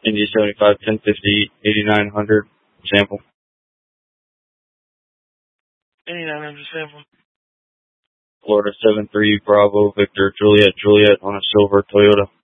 India 75, 1050, 8900 sample. 8900 sample. Florida 73 Bravo Victor Juliet on a silver Toyota.